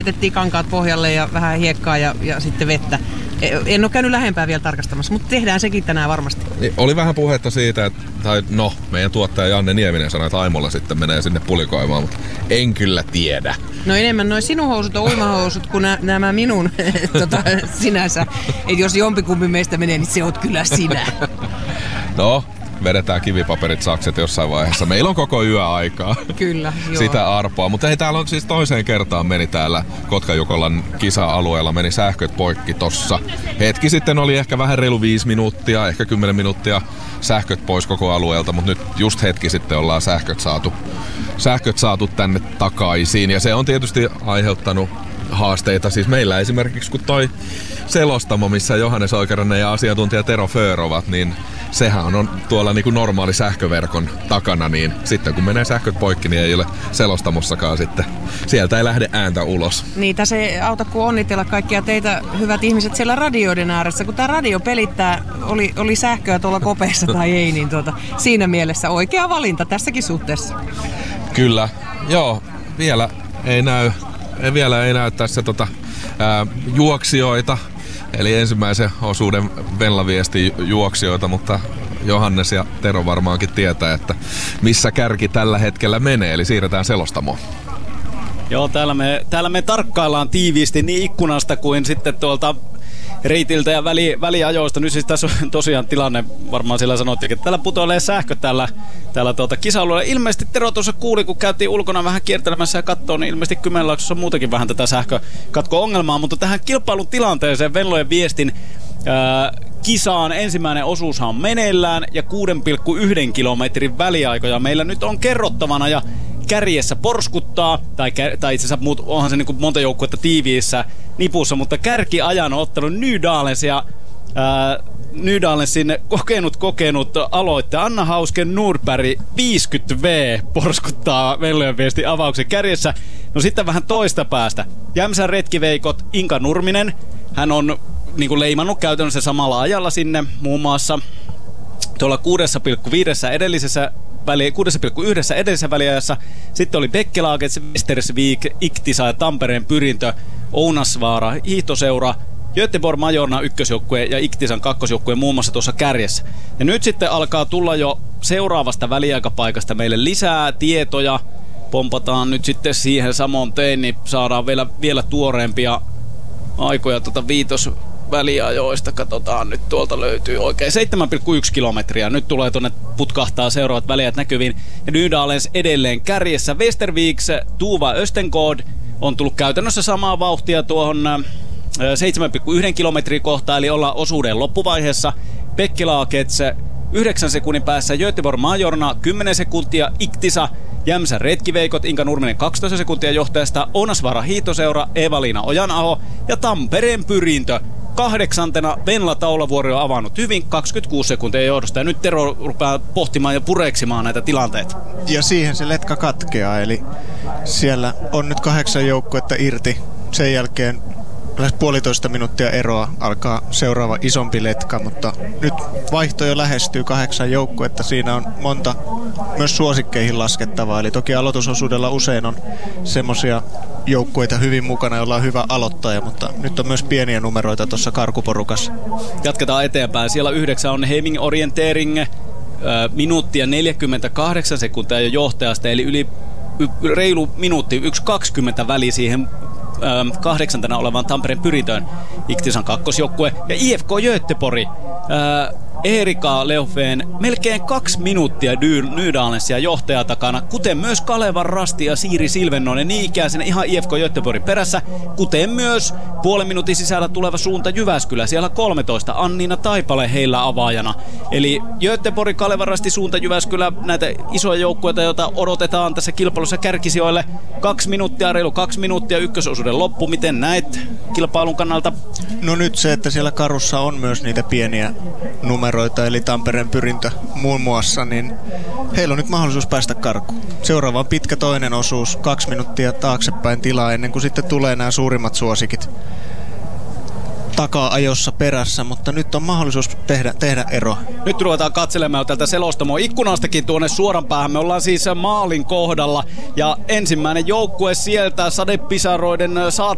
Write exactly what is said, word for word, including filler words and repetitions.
Jätettiin kankaat pohjalle ja vähän hiekkaa ja, ja sitten vettä. En ole käynyt lähempää vielä tarkastamassa, mutta tehdään sekin tänään varmasti. Oli vähän puhetta siitä, että tai no, meidän tuottaja Janne Nieminen sanoi, että Aimolla sitten menee sinne pulikoimaan, mutta en kyllä tiedä. No enemmän noin sinun housut on uimahousut kuin nä- nämä minun tota, sinänsä. Et jos jompikumpi meistä menee, niin se oot kyllä sinä. No, vedetään kivipaperit sakset jossain vaiheessa. Meillä on koko yö aikaa. Kyllä, joo. Sitä arpoa. Mutta hei, täällä on siis toiseen kertaan meni täällä Kotka-Jukolan kisa-alueella, meni sähköt poikki tossa. Hetki sitten oli ehkä vähän reilu viisi minuuttia, ehkä kymmenen minuuttia sähköt pois koko alueelta, mutta nyt just hetki sitten ollaan sähköt saatu, sähköt saatu tänne takaisin. Ja se on tietysti aiheuttanut haasteita. Siis meillä esimerkiksi, kun toi selostamo, missä Johannes Oikerainen ja asiantuntija Tero Föör ovat, niin sehän on tuolla niin kuin normaali sähköverkon takana, niin sitten kun menee sähköt poikki, niin ei ole selostamossakaan sitten. Sieltä ei lähde ääntä ulos. Niitä se auta kuin onnitella kaikkia teitä, hyvät ihmiset, siellä radioiden ääressä. Kun tämä radio pelittää, oli, oli sähköä tuolla kopeessa tai ei, niin tuota, siinä mielessä oikea valinta tässäkin suhteessa. Kyllä, joo, vielä ei näy, vielä ei näy tässä tota, ää, juoksijoita. Eli ensimmäisen osuuden Venla-viesti juoksijoita, mutta Johannes ja Tero varmaankin tietää, että missä kärki tällä hetkellä menee, eli siirretään selostamoon. Joo, täällä me, täällä me tarkkaillaan tiiviisti niin ikkunasta kuin sitten tuolta reitiltä ja väli, väliajoista. Nyt siis tässä on tosiaan tilanne, varmaan sillä sanottiin, että täällä putoilee sähkö täällä, täällä tuolta kisa-alueella. Ilmeisesti Tero tuossa kuuli, kun käytiin ulkona vähän kiertelemässä ja kattoo, niin ilmeisesti Kymenlaaksossa on muutakin vähän tätä sähkökatko-ongelmaa. Mutta tähän kilpailun tilanteeseen Venlojen viestin ää, kisaan ensimmäinen osuushan on meneillään ja kuusi pilkku yksi kilometrin väliaikoja meillä nyt on kerrottavana ja kärjessä porskuttaa, tai, tai itse asiassa onhan se niin kuin monta joukkuetta tiiviissä nipussa, mutta kärkiajan on ottanut Nydalens ja ää, Nydalensin kokenut kokenut aloittaja Anna Hausken Nordberg viisikymmentä vuotta porskuttaa Venlojen viestin avauksen kärjessä. No sitten vähän toista päästä. Jämsän retkiveikot Inka Nurminen, hän on niin kuin leimannut käytännössä samalla ajalla sinne muun muassa tuolla kuusi pilkku viisi edellisessä väli, kuusi pilkku yksi edellisessä väliajassa. Sitten oli Bekkelaget, Västersvik, Iktisa ja Tampereen Pyrintö, Ounasvaara, hiihtoseura, Göteborg Majorna ykkösjoukkue ja Iktisan kakkosjoukkue muun muassa tuossa kärjessä. Ja nyt sitten alkaa tulla jo seuraavasta väliaikapaikasta meille lisää tietoja. Pompataan nyt sitten siihen samoin tein, niin saadaan vielä, vielä tuoreempia aikoja tuota viitos väliajoista. Katsotaan, nyt tuolta löytyy oikein seitsemän pilkku yksi kilometriä. Nyt tulee tuonne putkahtaa seuraavat väliajat näkyviin. Ja Nydalens edelleen kärjessä. Westerviks, Tuva Östengård on tullut käytännössä samaa vauhtia tuohon seitsemän pilkku yksi kilometrin kohtaan, eli ollaan osuuden loppuvaiheessa. Bekkelaget yhdeksän sekunnin päässä, Göteborg Majorna kymmenen sekuntia, Iktisa, Jämsän retkiveikot, Inka Nurminen kaksitoista sekuntia johtajasta, Ounasvaara hiihtoseura, Eeva-Liina Ojanaho ja Tampereen Pyrintö. Kahdeksantena Venla Taulavuori on avannut hyvin kaksikymmentäkuusi sekuntia johdosta ja nyt Tero rupeaa pohtimaan ja pureksimaan näitä tilanteita. Ja siihen se letka katkeaa, eli siellä on nyt kahdeksan joukkuetta irti. Sen jälkeen lähes puolitoista minuuttia eroa alkaa seuraava isompi letka, mutta nyt vaihto jo lähestyy kahdeksan joukkuetta. Siinä on monta myös suosikkeihin laskettavaa, eli toki aloitusosuudella usein on semmoisia joukkueita hyvin mukana, joilla on hyvä aloittaja, mutta nyt on myös pieniä numeroita tuossa karkuporukassa. Jatketaan eteenpäin. Siellä yhdeksän on Heming Orientering, äh, minuuttia neljäkymmentäkahdeksan sekuntia jo johtajasta, eli yli y, reilu minuutti, yksi kaksikymmentä väli siihen kahdeksantena olevan Tampereen Pyrintöön, Iktisan kakkosjoukkue ja I F K Göteborg. Erika Leofeen melkein kaksi minuuttia Nydalensia johtaja takana, kuten myös Kalevan Rasti ja Siiri Silvennoinen niin ikäisenä ihan I F K Göteborgin perässä, kuten myös puolen minuutin sisällä tuleva suunta Jyväskylä, siellä kolmetoista, Anniina Taipale heillä avaajana. Eli Göteborg, Kalevan Rasti, suunta Jyväskylä, näitä isoja joukkueita, joita odotetaan tässä kilpailussa kärkisijoille. Kaksi minuuttia, reilu kaksi minuuttia ykkösosuuden loppu. Miten näet kilpailun kannalta? No nyt se, että siellä karussa on myös niitä pieniä numeroita, eli Tampereen Pyrintö muun muassa, niin heillä on nyt mahdollisuus päästä karkuun. Seuraava on pitkä toinen osuus, kaksi minuuttia taaksepäin tilaa ennen kuin sitten tulee nämä suurimmat suosikit taka-ajossa perässä, mutta nyt on mahdollisuus tehdä, tehdä ero. Nyt ruvetaan katselemaan tältä selostamoa ikkunastakin tuonne suoran päähän. Me ollaan siis maalin kohdalla ja ensimmäinen joukkue sieltä sadepisaroiden saat